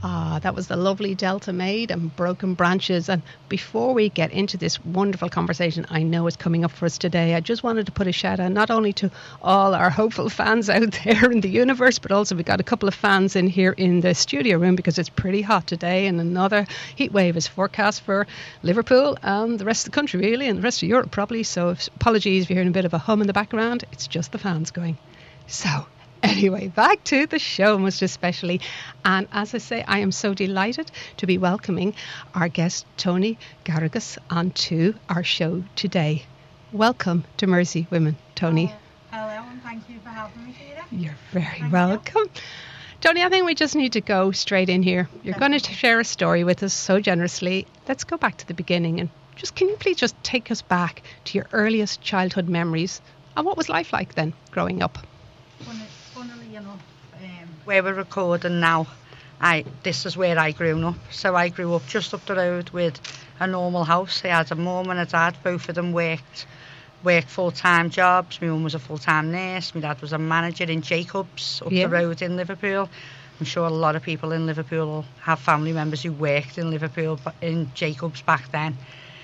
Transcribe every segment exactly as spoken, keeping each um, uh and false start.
Ah, that was the lovely Delta Maid and Broken Branches. And before we get into this wonderful conversation I know is coming up for us today, I just wanted to put a shout out not only to all our hopeful fans out there in the universe, but also we've got a couple of fans in here in the studio room because it's pretty hot today and another heat wave is forecast for Liverpool and the rest of the country really, and the rest of Europe probably. So if, apologies if you're hearing a bit of a hum in the background, it's just the fans going. So anyway, back to the show most especially. And as I say, I am so delighted to be welcoming our guest, Tony Garrigus, onto our show today. Welcome to Mersey Women, Tony. Uh, hello, and thank you for having me, Sheila. You're very thank welcome. You. Tony, I think we just need to go straight in here. You're Definitely. going to share a story with us so generously. Let's go back to the beginning and just, can you please just take us back to your earliest childhood memories and what was life like then, growing up? Funnily enough, um, where we're recording now, I this is where I grew up. So I grew up just up the road with a normal house. I had a mum and a dad. Both of them worked worked full-time jobs. My mum was a full-time nurse. My dad was a manager in Jacobs up Yeah. the road in Liverpool. I'm sure a lot of people in Liverpool have family members who worked in Liverpool, in Jacobs back then.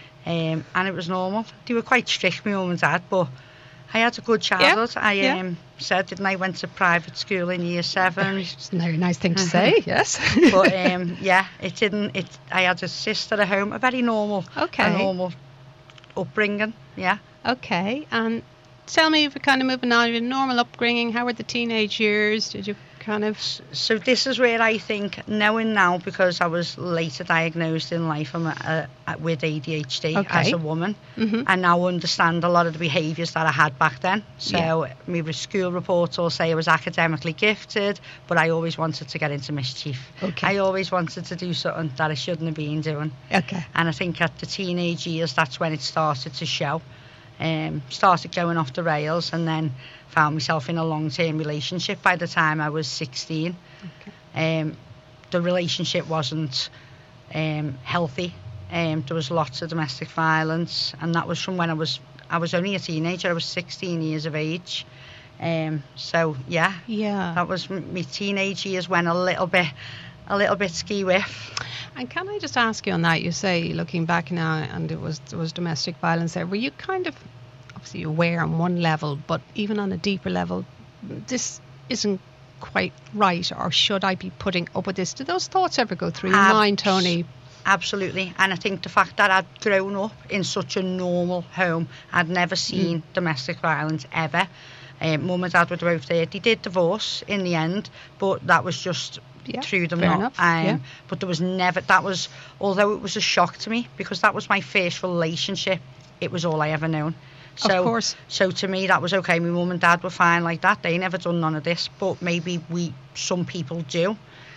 Um, and it was normal. They were quite strict, my mum and dad, but I had a good childhood. Yeah, I yeah. um, said, didn't I, went to private school in year seven. It's a very nice thing to say, yes. But um, yeah, it didn't. It. I had a sister at home, a very normal, Okay. a normal upbringing. Yeah. Okay, and tell me, if we're kind of moving on, your normal upbringing, how were the teenage years? Did you kind of... So this is where I think, knowing now, because I was later diagnosed in life I'm a, a, with A D H D Okay. as a woman, Mhm. I now understand a lot of the behaviours that I had back then. So Yeah. my school reports will say I was academically gifted, but I always wanted to get into mischief. Okay. I always wanted to do something that I shouldn't have been doing. Okay. And I think at the teenage years, that's when it started to show. Um, started going off the rails and then found myself in a long-term relationship by the time I was sixteen. Okay. Um, the relationship wasn't um, healthy. Um, there was lots of domestic violence, and that was from when I was I was only a teenager. I was sixteen years of age. Um, so yeah, Yeah. that was m- my teenage years went a little bit a little bit ski-whiff. And can I just ask you on that, you say, looking back now, and it was there was domestic violence there, were you kind of, obviously aware on one level, but even on a deeper level, this isn't quite right, or should I be putting up with this? Did those thoughts ever go through your Abs- mind, Tony? Absolutely. And I think the fact that I'd grown up in such a normal home, I'd never seen Mm. domestic violence ever. Um, Mum and Dad were both there. They did divorce in the end, but that was just Yeah, through them fair not. enough, Um, yeah. But there was never, that was, although it was a shock to me, because that was my first relationship, it was all I ever known. So, Of course. So to me, that was okay. My mum and dad were fine like that. They never done none of this, but maybe we, some people do.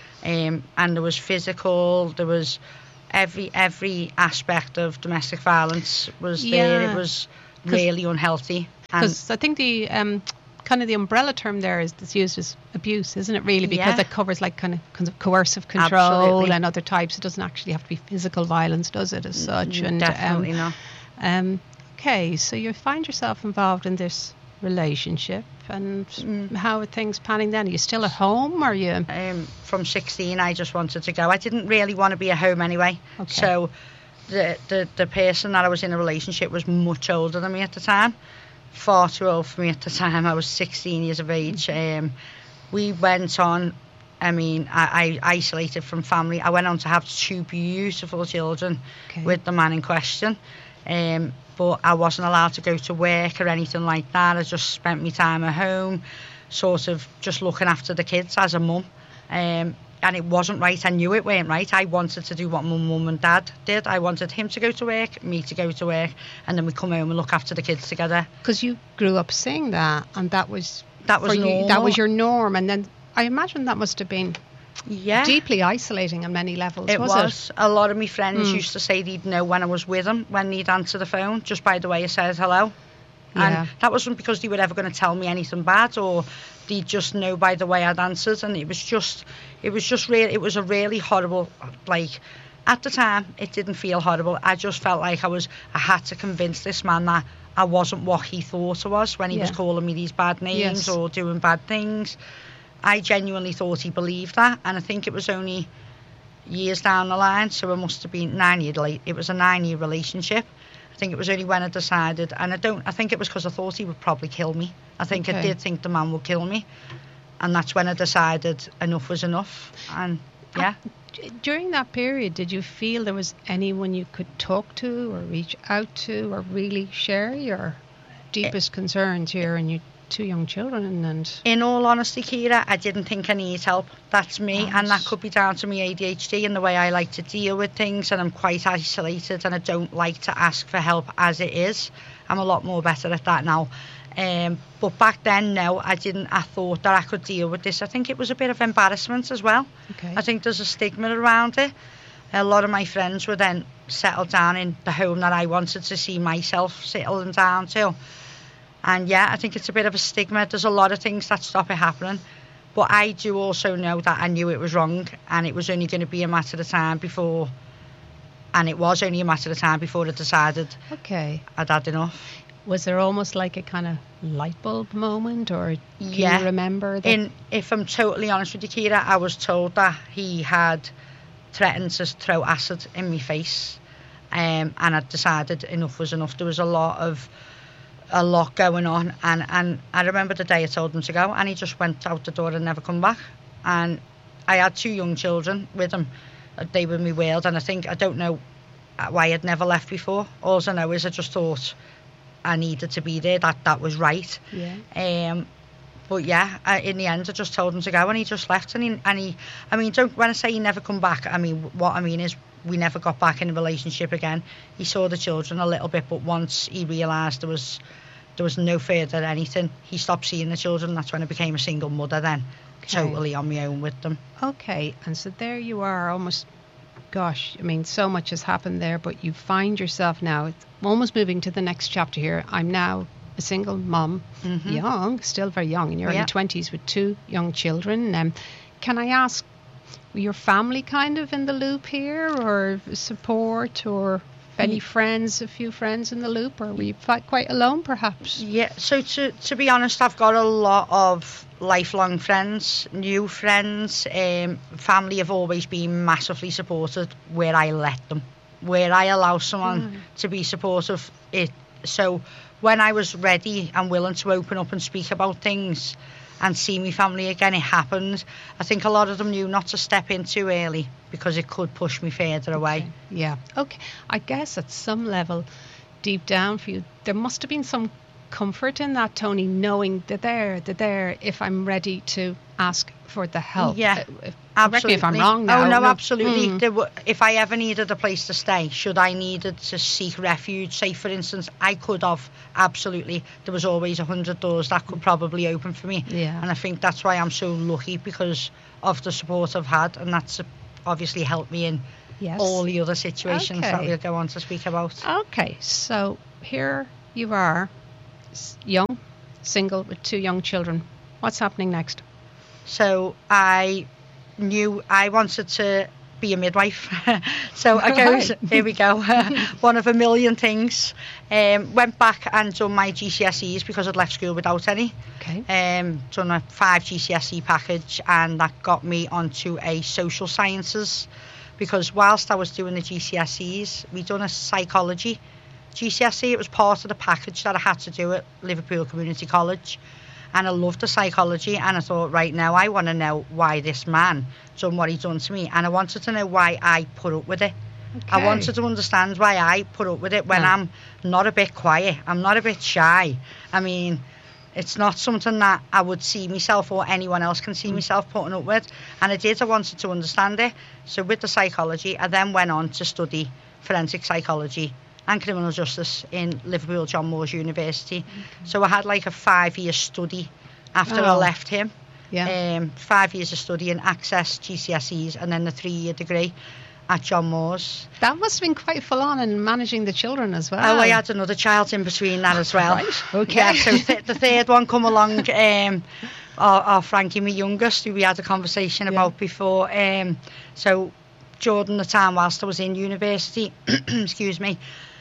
Um, and there was physical, there was every every aspect of domestic violence was there. Yeah. It was really unhealthy. And Because I think the um, kind of the umbrella term there is that's used as abuse, isn't it really? Because Yeah. it covers like kind of, kind of coercive control Absolutely. and other types. It doesn't actually have to be physical violence, does it, as such? And definitely um, not. Um, okay, so you find yourself involved in this relationship, and Mm. how are things panning then? Are you still at home? Or are you? Um, from sixteen, I just wanted to go. I didn't really want to be at home anyway. Okay. So the, the the person that I was in a relationship was much older than me at the time. Far too old for me at the time. I was sixteen years of age. Um, we went on, I mean, I, I isolated from family. I went on to have two beautiful children Okay. with the man in question. Um, but I wasn't allowed to go to work or anything like that. I just spent my time at home, sort of just looking after the kids as a mum. Um, and it wasn't right. I knew it weren't right. I wanted to do what my mum and dad did. I wanted him to go to work, me to go to work, and then we come home and look after the kids together. Because you grew up seeing that, and that was That was for you, normal. that was your norm, and then I imagine that must have been Yeah. deeply isolating on many levels. It was, was. it? A lot of my friends Mm. used to say they'd know when I was with them, when they'd answer the phone, just by the way I said hello. Yeah. And that wasn't because they were ever going to tell me anything bad, or they'd just know by the way I'd answered. And it was just, it was just really, it was a really horrible, like, at the time, it didn't feel horrible. I just felt like I was, I had to convince this man that I wasn't what he thought I was when he was Yeah. calling me these bad names Yes. or doing bad things. I genuinely thought he believed that, and I think it was only years down the line, so it must have been nine years late. It was a nine-year relationship. I think it was only when I decided, and I don't, I think it was because I thought he would probably kill me. I think Okay. I did think the man would kill me, and that's when I decided enough was enough. And yeah. D- During that period, did you feel there was anyone you could talk to or reach out to or really share your deepest concerns here and your two young children? And In all honesty, Kira, I didn't think I need help. That's me, and that Yes. could be down to me A D H D and the way I like to deal with things, and I'm quite isolated, and I don't like to ask for help as it is. I'm a lot more better at that now. Um, but back then, no, I didn't. I thought that I could deal with this. I think it was a bit of embarrassment as well. okay. I think there's a stigma around it. A lot of my friends were then settled down in the home that I wanted to see myself settling down to. And yeah, I think it's a bit of a stigma. There's a lot of things that stop it happening. But I do also know that I knew it was wrong, and it was only going to be a matter of time before, and it was only a matter of time before I decided Okay. I'd had enough. Was there almost like a kind of light bulb moment, or can Yeah. you remember that? In, if I'm totally honest with you, Kira, I was told that he had threatened to throw acid in my face, um, and I decided enough was enough. There was a lot of a lot going on, and, and I remember the day I told him to go, and he just went out the door and never come back. And I had two young children with him. They were my world, and I think I don't know why I'd never left before. All I know is I just thought I needed to be there. That that was right. yeah. Um, but yeah, I, in the end, I just told him to go, and he just left. And he, and he, I mean, don't when I say he never come back, I mean what I mean is we never got back in a relationship again. He saw the children a little bit, but once he realised there was there was no further anything, he stopped seeing the children. That's when I became a single mother. Then, Okay. totally on my own with them. Okay. And so there you are, almost. Gosh, I mean, so much has happened there, but you find yourself now. It's almost moving to the next chapter here. I'm now a single mum, Mhm. young, still very young, in your Yeah. early twenties with two young children. Um, can I ask, were your family kind of in the loop here, or support, or any Mm. friends, a few friends in the loop, or were you fi- quite alone perhaps? Yeah, so to to be honest, I've got a lot of lifelong friends, new friends. Um, family have always been massively supported where I let them, where I allow someone Mm. to be supportive. It so when I was ready and willing to open up and speak about things and see my family again, it happened. I think a lot of them knew not to step in too early because it could push me further away. Yeah. Okay. I guess at some level, deep down for you, there must have been some comfort in that, Tony, knowing that they're, they're there if I'm ready to ask for the help. Yeah, Uh, if- Correct Absolutely. me if I'm wrong now. Oh, no, absolutely. Mm. There were, if I ever needed a place to stay, should I needed to seek refuge, say, for instance, I could have, absolutely. There was always a hundred doors that could probably open for me. Yeah. And I think that's why I'm so lucky, because of the support I've had, and that's obviously helped me in Yes. all the other situations that Okay. we'll go on to speak about. Okay. So here you are, s- young, single with two young children. What's happening next? So I knew I wanted to be a midwife. So I goes, Right. here we go, one of a million things. Um, went back and done my G C S Es because I'd left school without any. Okay. Um, done a five G C S E package, and that got me onto a social sciences, because whilst I was doing the G C S Es, we done a psychology G C S E. It was part of the package that I had to do at Liverpool Community College. And I loved the psychology, and I thought, right now, I want to know why this man done what he done to me, and I wanted to know why I put up with it. I Okay. wanted to understand why I put up with it when Yeah. I'm not a bit quiet, I'm not a bit shy. I mean, it's not something that I would see myself or anyone else can see Mm. myself putting up with, and I did. I wanted to understand it. So with the psychology, I then went on to study forensic psychology and criminal justice in Liverpool John Moores University. So I had like a five-year study after I Oh. left him. Yeah. Um, five years of studying access G C S Es, and then the three-year degree at John Moores. That must have been quite full on in managing the children as well. Oh, I had another child in between that as well. Right, okay. Yeah, so th- the third one come along, um, our, our Frankie, my youngest, who we had a conversation Yeah. about before. Um, so during the time whilst I was in university, excuse me,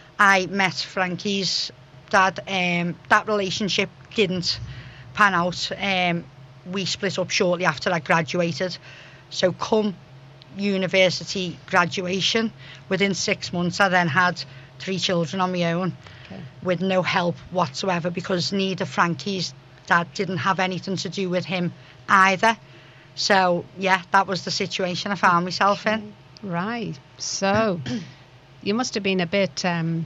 I met Frankie's dad. Um, that relationship didn't pan out. Um, we split up shortly after I graduated. So come university graduation, within six months I then had three children on my own, okay. with no help whatsoever, because neither Frankie's dad didn't have anything to do with him either. So yeah, that was the situation I found myself okay. in. Right. So you must have been a bit um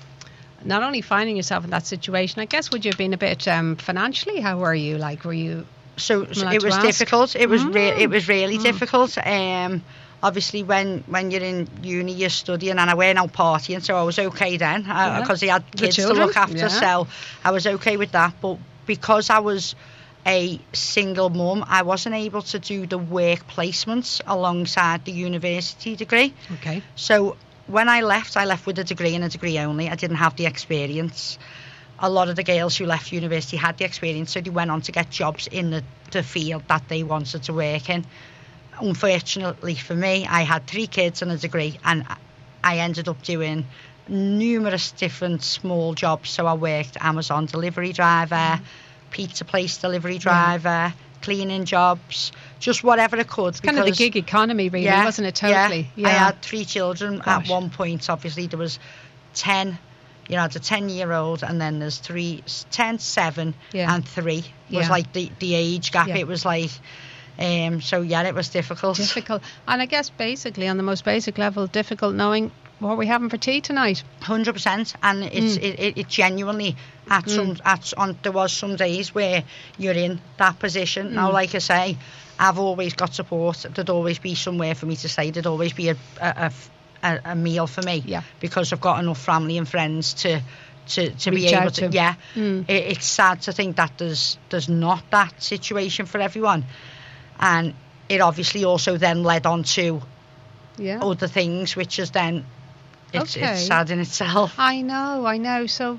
not only finding yourself in that situation, I guess, would you have been a bit um financially, how were you, like, were you so, so it was ask? difficult it was mm. re- it was really mm. difficult. Um obviously when when you're in uni you're studying, and I went out partying, so I was okay then, because uh, yeah. he had kids to look after, yeah. so I was okay with that. But because I was a single mum, I wasn't able to do the work placements alongside the university degree. Okay. So when I left, I left with a degree and a degree only. I didn't have the experience. A lot of the girls who left university had the experience, so they went on to get jobs in the, the field that they wanted to work in. Unfortunately for me, I had three kids and a degree, and I ended up doing numerous different small jobs. So I worked Amazon delivery driver, mm. pizza place delivery driver, yeah. cleaning jobs, just whatever I could. It's kind of the gig economy, really, yeah, wasn't it? Totally. Yeah. Yeah. I had three children. Gosh. At one point, obviously, there was ten. You know, I had a ten-year-old, and then there's three, ten, seven, yeah. and three. It was yeah. like the, the age gap. Yeah. It was like, um, so yeah, it was difficult. Difficult. And I guess basically, on the most basic level, difficult knowing what are we having for tea tonight. one hundred percent. And it's mm. it, it, it genuinely, at mm. some, at on, there was some days where you're in that position. Mm. Now, like I say, I've always got support. There'd always be somewhere for me to stay. There'd always be a, a, a, a meal for me. Yeah. Because I've got enough family and friends to to, to be Reach able out to. to. Yeah. Mm. It, it's sad to think that there's there's not that situation for everyone. And it obviously also then led on to yeah. other things, which is then, it's, okay. it's sad in itself. I know, I know. So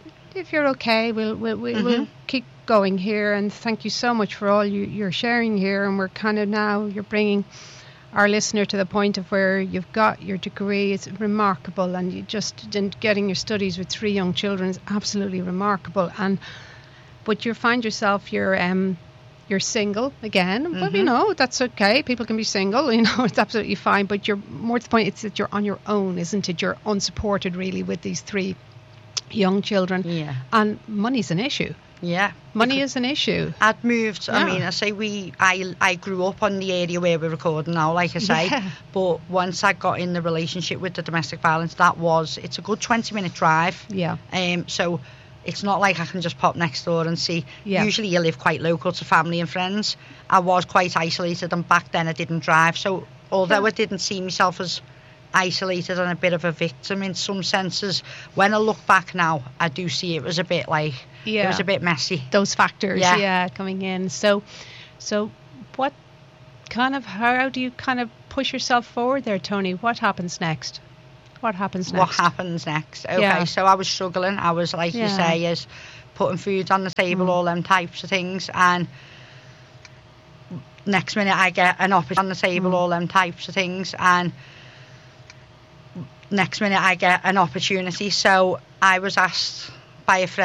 if you're okay, we'll we'll, we'll, mm-hmm. we'll keep going here. And thank you so much for all you, you're sharing here. And we're kind of now, you're bringing our listener to the point of where you've got your degree. It's remarkable. And you just and getting your studies with three young children is absolutely remarkable. And but you find yourself, you're um you're single again, mm-hmm. but you know, that's okay. People can be single, you know, it's absolutely fine. But you're more to the point, it's that you're on your own, isn't it? You're unsupported really with these three young children. Yeah. And money's an issue. Yeah. Money is an issue. I'd moved, yeah. I mean, I say we, I, I grew up on the area where we're recording now, like I say. Yeah. But once I got in the relationship with the domestic violence, that was, it's a good twenty minute drive. Yeah. Um. So it's not like I can just pop next door and see. Yeah. Usually you live quite local to family and friends. I was quite isolated, and back then I didn't drive. So although yeah. I didn't see myself as isolated and a bit of a victim in some senses, when I look back now, I do see it was a bit like, yeah. it was a bit messy. Those factors, yeah, yeah coming in. So, so what kind of, how do you kind of push yourself forward there, Tony? What happens next? What happens next? What happens next? Okay, yeah. So I was struggling. I was, like yeah. you say, is putting food on the table, mm. all them types of things. And next minute I get an opportunity on the table, mm. all them types of things. And next minute I get an opportunity. So I was asked by a friend